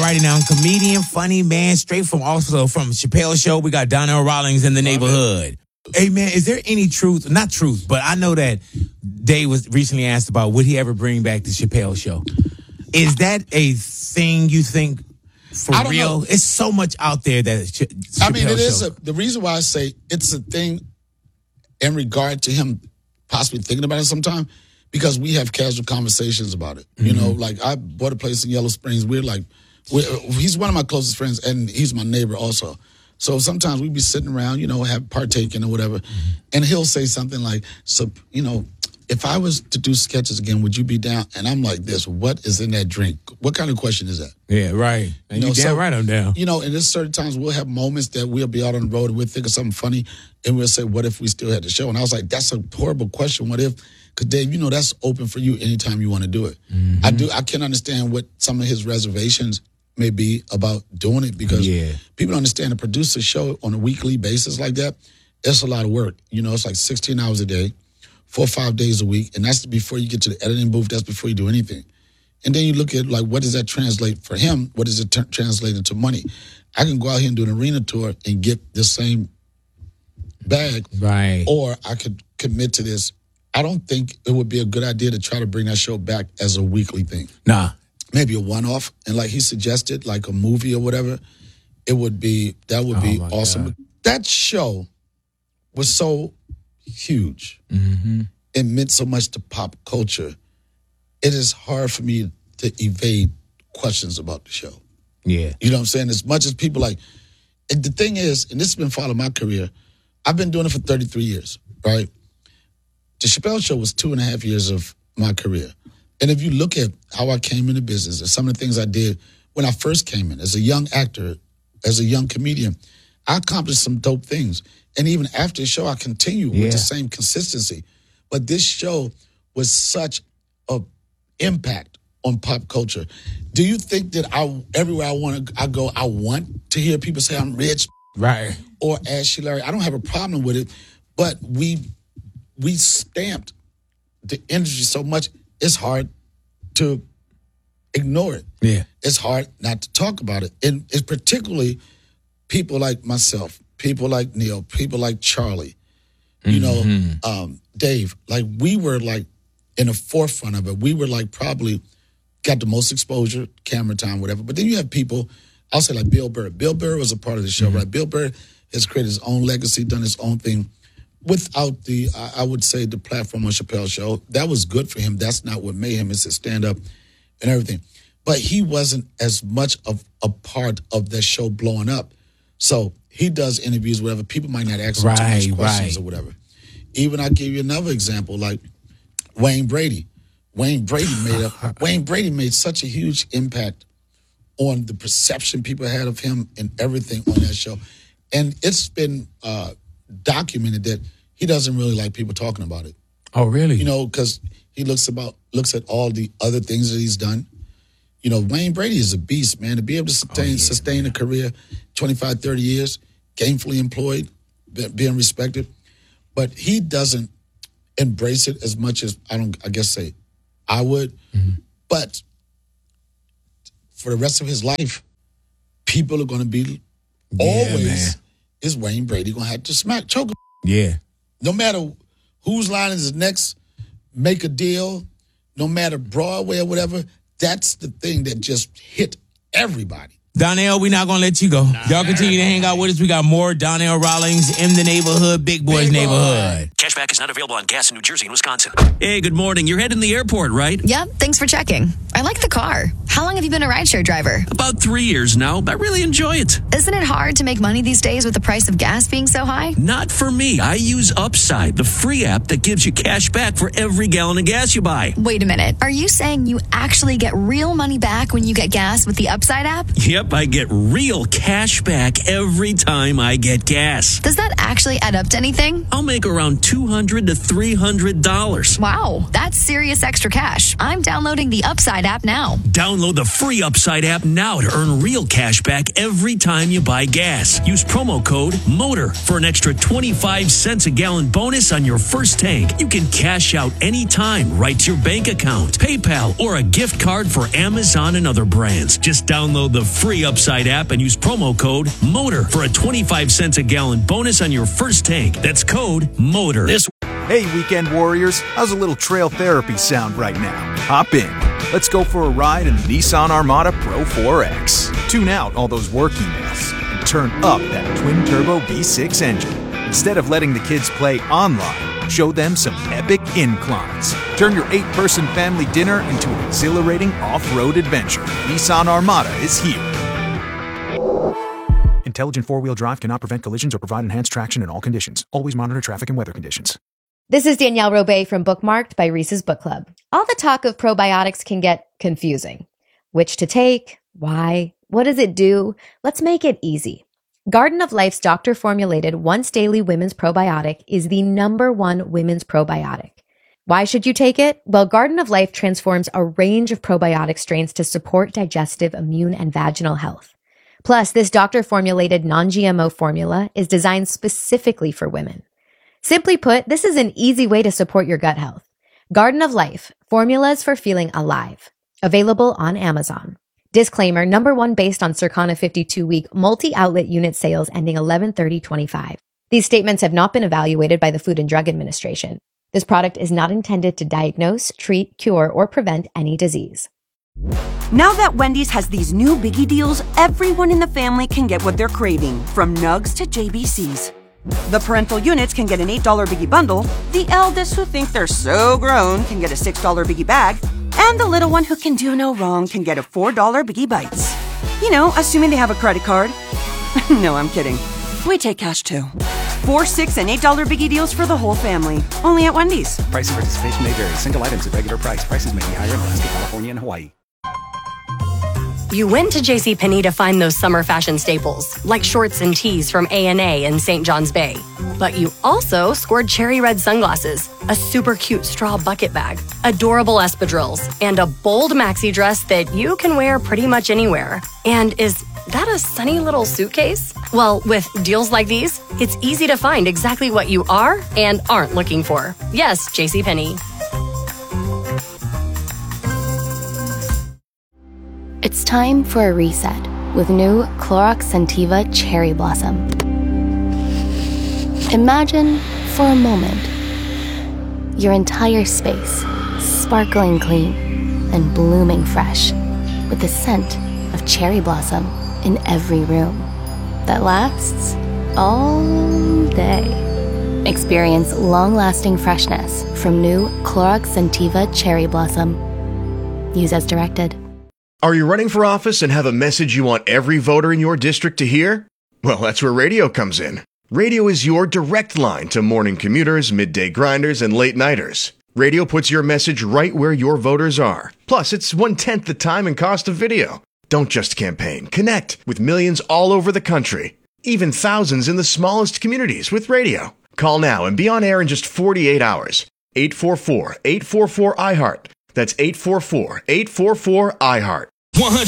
writing down comedian, funny man, straight from Chappelle's show. We got Donnell Rawlings in the neighborhood. Hey, man, is there any truth? Not truth, but I know that Dave was recently asked about would he ever bring back the Chappelle show. Is that a thing you think for real? Know. It's so much out there that it is. The reason why I say it's a thing in regard to him possibly thinking about it sometime, because we have casual conversations about it. Mm-hmm. You know, like I bought a place in Yellow Springs. He's one of my closest friends, and he's my neighbor also. So sometimes we'd be sitting around, partaking or whatever, and he'll say something like, so, if I was to do sketches again, would you be down? And I'm like this, what is in that drink? What kind of question is that? Yeah, right. And you damn right I'm down. And there's certain times we'll have moments that we'll be out on the road and we'll think of something funny, and we'll say, what if we still had the show? And I was like, that's a horrible question. What if? Because Dave, that's open for you anytime you want to do it. Mm-hmm. I can understand what some of his reservations may be about doing it, because people don't understand to produce a show on a weekly basis like that. It's a lot of work. It's like 16 hours a day, 4 or 5 days a week, and that's before you get to the editing booth. That's before you do anything. And then you look at, like, what does that translate for him? What does it translate into money? I can go out here and do an arena tour and get the same bag, right? Or I could commit to this. I don't think it would be a good idea to try to bring that show back as a weekly thing. Nah. Maybe a one-off, and like he suggested, like a movie or whatever, that would be awesome. God. That show was so huge. Mm-hmm. It meant so much to pop culture. It is hard for me to evade questions about the show. Yeah. You know what I'm saying? As much as people and the thing is, and this has been following my career, I've been doing it for 33 years, right? The Chappelle Show was 2.5 years of my career. And if you look at how I came into business and some of the things I did when I first came in as a young actor, as a young comedian, I accomplished some dope things. And even after the show, I continued with the same consistency. But this show was such an impact on pop culture. Do you think that everywhere I go, I want to hear people say I'm rich, right, or Ashy Larry? I don't have a problem with it, but we stamped the industry so much. It's hard to ignore it. Yeah. It's hard not to talk about it. And it's particularly people like myself, people like Neil, people like Charlie, Dave. Like, we were like in the forefront of it. We were like probably got the most exposure, camera time, whatever. But then you have people, I'll say like Bill Burr. Bill Burr was a part of the show, right? Bill Burr has created his own legacy, done his own thing. Without I would say, the platform on Chappelle's show, that was good for him. That's not what made him. It's his stand-up and everything. But he wasn't as much of a part of that show blowing up. So he does interviews, whatever. People might not ask him too much questions or whatever. Even I'll give you another example, like Wayne Brady. Wayne Brady made such a huge impact on the perception people had of him and everything on that show. And it's been documented that he doesn't really like people talking about it. Oh, really? Because he looks at all the other things that he's done. Wayne Brady is a beast, man. To be able to sustain a career, 25, 30 years, gainfully employed, being respected. But he doesn't embrace it as much as I would. Mm-hmm. But for the rest of his life, people are going to be always... Man. Is Wayne Brady going to have to choke him? Yeah. No matter whose line is next, make a deal, no matter Broadway or whatever, that's the thing that just hit everybody. Donnell, we're not going to let you go. Y'all continue to hang out with us. We got more Donnell Rawlings in the neighborhood, Big Boy's neighborhood. Cashback is not available on gas in New Jersey and Wisconsin. Hey, good morning. You're heading to the airport, right? Yep, thanks for checking. I like the car. How long have you been a rideshare driver? About 3 years now. I really enjoy it. Isn't it hard to make money these days with the price of gas being so high? Not for me. I use Upside, the free app that gives you cash back for every gallon of gas you buy. Wait a minute. Are you saying you actually get real money back when you get gas with the Upside app? Yep. app, I get real cash back every time I get gas. Does that actually add up to anything? I'll make around $200 to $300. Wow, that's serious extra cash. I'm downloading the Upside app now. Download the free Upside app now to earn real cash back every time you buy gas. Use promo code MOTOR for an extra 25 cents a gallon bonus on your first tank. You can cash out anytime right to your bank account, PayPal, or a gift card for Amazon and other brands. Just download the free Upside app and use promo code MOTOR for a 25 cents a gallon bonus on your first tank. That's code MOTOR. Hey, weekend warriors, how's a little trail therapy sound right now? Hop in. Let's go for a ride in the Nissan Armada Pro 4X. Tune out all those work emails and turn up that twin-turbo V6 engine. Instead of letting the kids play online, show them some epic inclines. Turn your 8-person family dinner into an exhilarating off-road adventure. Nissan Armada is here. Intelligent four-wheel drive cannot prevent collisions or provide enhanced traction in all conditions. Always monitor traffic and weather conditions. This is Danielle Robay from Bookmarked by Reese's Book Club. All the talk of probiotics can get confusing. Which to take? Why? What does it do? Let's make it easy. Garden of Life's doctor-formulated once-daily women's probiotic is the #1 women's probiotic. Why should you take it? Well, Garden of Life transforms a range of probiotic strains to support digestive, immune, and vaginal health. Plus, this doctor-formulated non-GMO formula is designed specifically for women. Simply put, this is an easy way to support your gut health. Garden of Life, formulas for feeling alive. Available on Amazon. Disclaimer, #1 based on Circana 52-week multi-outlet unit sales ending 11/30/25. These statements have not been evaluated by the Food and Drug Administration. This product is not intended to diagnose, treat, cure, or prevent any disease. Now that Wendy's has these new biggie deals, everyone in the family can get what they're craving, from nugs to JBCs. The parental units can get an $8 biggie bundle, the eldest who think they're so grown can get a $6 biggie bag, and the little one who can do no wrong can get a $4 biggie bites. You know, assuming they have a credit card. No, I'm kidding. We take cash too. 4, 6, and $8 biggie deals for the whole family. Only at Wendy's. Price and participation may vary. Single items at regular price. Prices may be higher in Alaska, California, and Hawaii. You went to JCPenney to find those summer fashion staples, like shorts and tees from A&A and St. John's Bay. But you also scored cherry red sunglasses, a super cute straw bucket bag, adorable espadrilles, and a bold maxi dress that you can wear pretty much anywhere. And is that a sunny little suitcase? Well, with deals like these, it's easy to find exactly what you are and aren't looking for. Yes, JCPenney. It's time for a reset with new Clorox Scentiva Cherry Blossom. Imagine, for a moment, your entire space sparkling clean and blooming fresh with the scent of cherry blossom in every room that lasts all day. Experience long-lasting freshness from new Clorox Scentiva Cherry Blossom. Use as directed. Are you running for office and have a message you want every voter in your district to hear? Well, that's where radio comes in. Radio is your direct line to morning commuters, midday grinders, and late-nighters. Radio puts your message right where your voters are. Plus, it's 1/10 the time and cost of video. Don't just campaign. Connect with millions all over the country. Even thousands in the smallest communities with radio. Call now and be on air in just 48 hours. 844-844-IHEART. That's 844-844-IHEART. 100